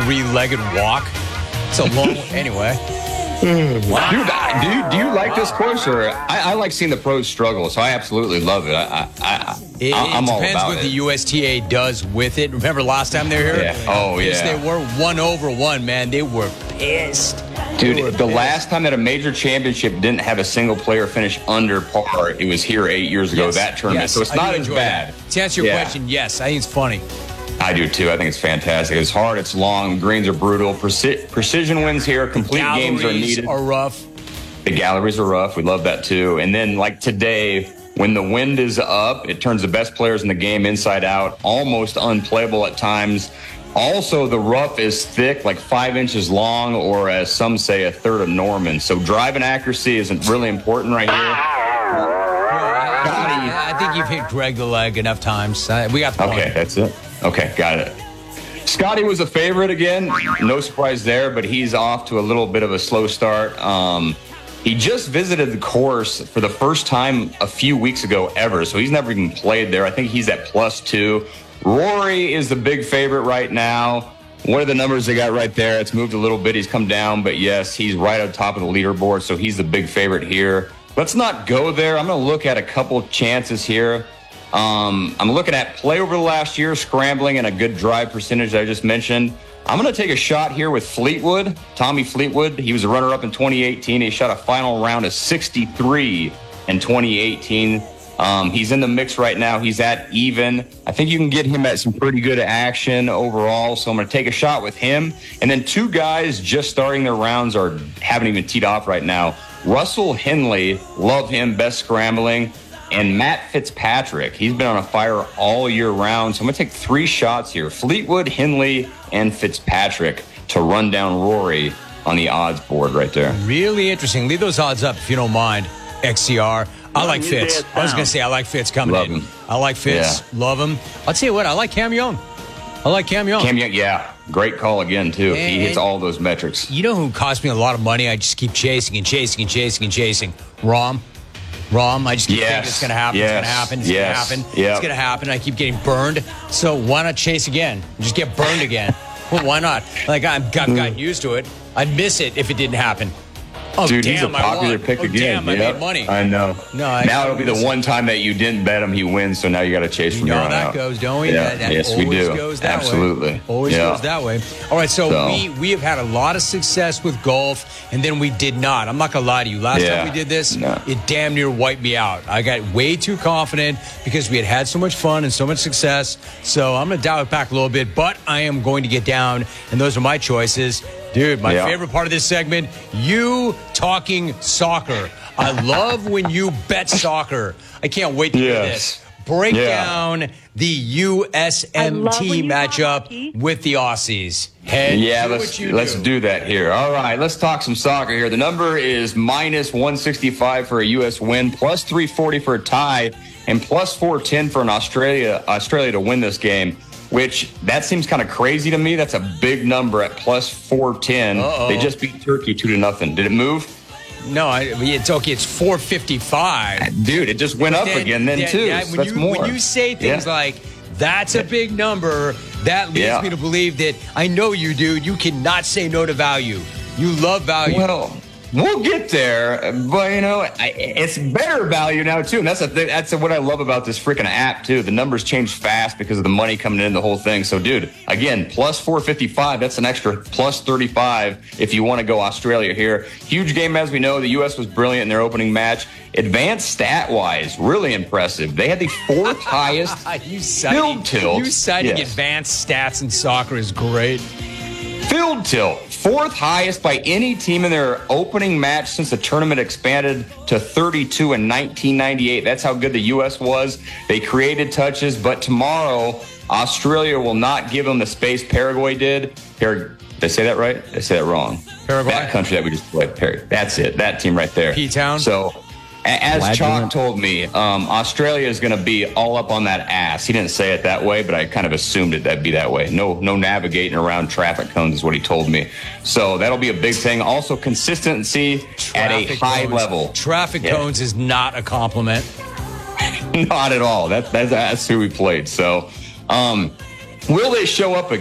three-legged walk. It's a long anyway. Dude, do you like this course? Or I like seeing the pros struggle, so I absolutely love it. I'm all about it. It depends what the USTA does with it. Remember last time they were here? Yeah. Oh, yeah. They were 1-over-1, man. They were pissed. Dude, the last time that a major championship didn't have a single player finish under par, it was here 8 years ago, that tournament. Yes, so it's not as bad. That. To answer your question, yes, I think it's funny. I do, too. I think it's fantastic. It's hard. It's long. Greens are brutal. Precision wins here. Complete games are needed. Are rough. The galleries are rough. We love that, too. And then, like today, when the wind is up, it turns the best players in the game inside out, almost unplayable at times. Also, the rough is thick, like 5 inches long, or as some say, a third of Norman. So driving accuracy isn't really important right here. I think you've hit Greg the leg enough times. We got the point. Okay, that's it. Okay, got it. Scotty was a favorite again. No surprise there, but he's off to a little bit of a slow start. He just visited the course for the first time a few weeks ago ever, so he's never even played there. I think he's at +2. Rory is the big favorite right now. What are the numbers they got right there? It's moved a little bit. He's come down, but yes, he's right on top of the leaderboard, so he's the big favorite here. Let's not go there. I'm going to look at a couple chances here. I'm looking at play over the last year, scrambling, and a good drive percentage that I just mentioned. I'm going to take a shot here with Fleetwood, Tommy Fleetwood. He was a runner-up in 2018. He shot a final round of 63 in 2018. He's in the mix right now. He's at even. I think you can get him at some pretty good action overall, so I'm going to take a shot with him. And then two guys just starting their rounds or haven't even teed off right now. Russell Henley, love him, best scrambling. And Matt Fitzpatrick, he's been on a fire all year round. So I'm going to take 3 shots here. Fleetwood, Henley, and Fitzpatrick to run down Rory on the odds board right there. Really interesting. Leave those odds up if you don't mind, XCR. I like Fitz. I was going to say I like Fitz coming Love in. him. I like Fitz. Yeah. Love him. I'll tell you what, I like Cam Young. Cam Young, yeah. Great call again, too. He hits all those metrics. You know who cost me a lot of money? I just keep chasing and chasing and chasing and chasing. Rahm, I just keep thinking it's going to happen, it's going to happen, it's going to happen, it's going to happen. I keep getting burned. So why not chase again? Just get burned again. Well, why not? Like, I've gotten used to it. I'd miss it if it didn't happen. Oh, dude, damn, he's a popular pick again. Damn, I made money. I know. No, now it'll be the one time that you didn't bet him, he wins, so now you got to chase from here on out. Goes, don't we? Yeah. That yes, we do. Goes that Absolutely. Way. Always goes that way. All right, so we have had a lot of success with golf, and then we did not. I'm not going to lie to you. Last time we did this, it damn near wiped me out. I got way too confident because we had so much fun and so much success. So I'm going to dial it back a little bit, but I am going to get down, and those are my choices. Dude, my favorite part of this segment, you talking soccer. I love when you bet soccer. I can't wait to hear this. Break down the USMT matchup with the Aussies. Let's do that here. All right, let's talk some soccer here. The number is -165 for a U.S. win, +340 for a tie, and +410 for an Australia to win this game. Which, that seems kind of crazy to me. That's a big number at +410. They just beat Turkey 2-0. Did it move? No, it's okay. It's 455. Dude, it just went up again too. So that's more. When you say things like, that's a big number, that leads me to believe that I know you, dude. You cannot say no to value. You love value. Well, we'll get there, but it's better value now too, and that's what I love about this freaking app too. The numbers change fast because of the money coming in, the whole thing. So, dude, again, +455. That's an extra +35 if you want to go Australia here. Huge game, as we know. The U.S. was brilliant in their opening match. Advanced stat-wise, really impressive. They had the 4th highest field tilt. You citing advanced stats in soccer is great. Field tilt, 4th highest by any team in their opening match since the tournament expanded to 32 in 1998. That's how good the U.S. was. They created touches, but tomorrow, Australia will not give them the space Paraguay did. Did I say that right? Did I say that wrong? Paraguay? That country that we just played. That's it. That team right there. P-Town? So, as Chalk told me, Australia is going to be all up on that ass. He didn't say it that way, but I kind of assumed that'd be that way. No navigating around traffic cones is what he told me. So that'll be a big thing. Also, consistency at a high level. Traffic cones is not a compliment. Not at all. That's who we played. So, will they show up again?